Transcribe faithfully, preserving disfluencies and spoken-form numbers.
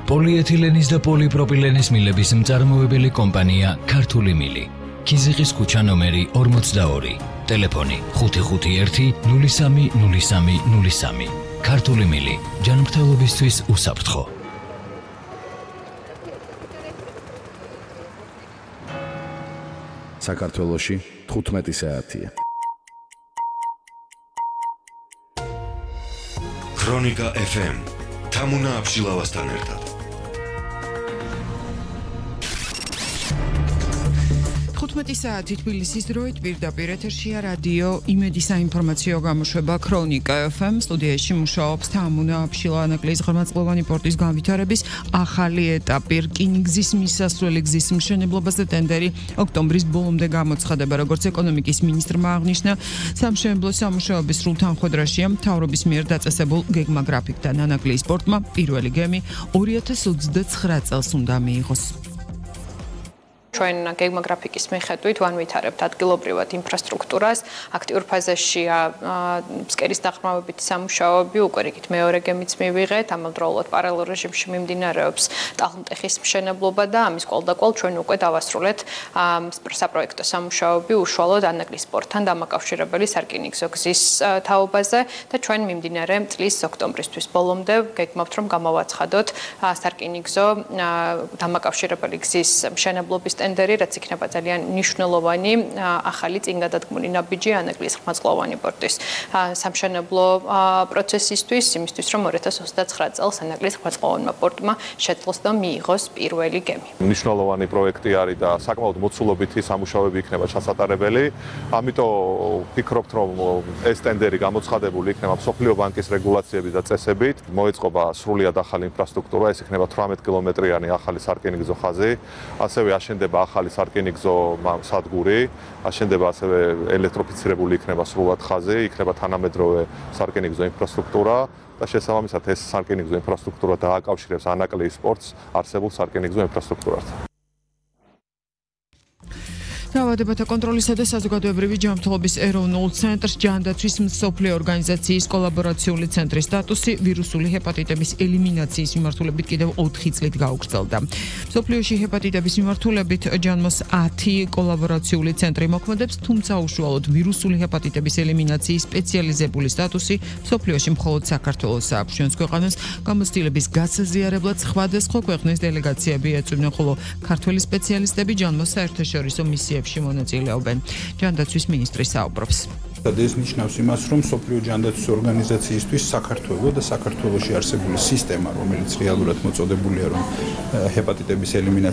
პოლიეთილენის და პოლიპროპილენის მილების მწარმოებელი კომპანია ქართული მილი. ქიზიყის ქუჩა ნომერი ორმოცდაორი. ტელეფონი ხუთი ხუთი ერთი ნული სამი ნული სამი ნული სამი. ქართული მილი ჯანმრთელობისთვის უსაფრთხო. საქართველოში თხუთმეტი საათია. ქრონიკა ეფ ემ თამუნა აბშილავასთან ერთად. თხუთმეტი საათი თბილისის დროით პირდაპირ ეთერშია რადიო იმედი საინფორმაციო გამოშვება ქრონიკა ეფ ემ. სტუდიაში მუშაობს თამუნა აბშილავანაკლის ღრმაწყლოვანი პორტის განვითარების ახალი ეტაპი. რკინიგზის მისასვლელი გზის მშენებლობაზე ტენდერი ოქტომბრის ბოლომდე გამოცხადება. როგორც ეკონომიკის მინისტრმა აღნიშნა, სამშენებლო სამუშაოების სრულ თანხმდრაშია მთავრობის მიერ დაწესებულ გეგმა გრაფიკთან. ანაკლის პორტმა პირველი გემი ორი ათას ოცდაცხრა წელს უნდა მიიღოს. ჩვენ გეგმა გრაფიკის მიხედვით ვანვითარებთ ადგილობრივად ინფრასტრუქტურას, აქტიურ ფაზაშია ფსკერის დაღრმავებითი სამუშაოები, უკვე რიგით მეორე გემიც მივიღეთ, ამავდროულად პარალელ რეჟიმში მიმდინარეობს ტალღმტეხის მშენებლობა და ამის კვალდაკვალ ჩვენ უკვე დავასრულეთ საპროექტო სამუშაოები უშუალოდ ანაკლის პორტთან დამაკავშირებელი სარკინიგზო გზის თაობაზე და ჩვენ მიმდინარე წლის ოქტომბრისთვის ბოლომდე გეგმავთ რომ გამოვაცხადოთ სარკინიგზო დამაკავშირებელი გზის მშენებლობის ტენდერი, რაც იქნება ძალიან მნიშვნელოვანი ახალი წინგადადგმული ნაბიჯი ანაკლის ღრმაწყლოვანი პორტის სამშენებლო პროცესისთვის, იმისთვის რომ ორი ათას ოცდაცხრა წელს ანაკლის ღრმაწყლოვანმა პორტმა შეძლოს და მიიღოს პირველი გემი. მნიშვნელოვანი პროექტი არის და საკმაოდ მოცულობითი სამუშაოები იქნება ჩასატარებელი. ამიტომ ვფიქრობთ, რომ ეს ტენდერი გამოცხადებული იქნება მსოფლიო ბანკის რეგულაციების და წესებით. მოეწყობა სრულიად ახალი ინფრასტრუქტურა, ეს იქნება თვრამეტ კილომეტრიანი ახალი სარკინიგზო ხაზი, ასევე აშენდება ახალი სარკინიგზო სადგური, აშენდება ასევე ელექტროფიცირებული იქნება სრულად ხაზი, იქნება თანამედროვე სარკინიგზო ინფრასტრუქტურა და შესაბამისად ეს სარკინიგზო ინფრასტრუქტურა დააკავშირებს ანაკლის პორტს არსებულ სარკინიგზო ინფრასტრუქტურასთან. დაავადებათა კონტროლისა და საზოგადოებრივი ჯანმრთელობის ეროვნულ ცენტრს ჯანდაცვის მსოფლიო ორგანიზაციის კოლაბორაციული ცენტრის სტატუსი ვირუსული ჰეპატიტების ელიმინაციის მიმართულებით კიდევ ოთხი წლით გაუგრძელდა. მსოფლიოში ჰეპატიტების მიმართულებით ჯანმოს ათი კოლაბორაციული ცენტრი მოქმედებს, თუმცა უშუალოდ ვირუსული ჰეპატიტების ელიმინაციის სპეციალიზებული სტატუსი მსოფლიოში მხოლოდ საქართველოს აქვს. ჩვენს ქვეყანას გამოცდილების გასაზიარებლად სხვადასხვა ქვეყნის დელეგაციები ეწვივნენ, ხოლო ქართველი სპეციალისტები ჯანმოს საერთაშორისო მისიებში მონაწილეობენ. ჯანდაცვის მინისტრი საუბრობს. ეს ნიშნავს იმას, რომ მსოფლიო ჯანდაცვის ორგანიზაციისთვის საქართველოს და საქართველოში არსებული სისტემა, რომელიც რეალურად მოწოდებულია, რომ ჰეპატიტების ელიმინაცია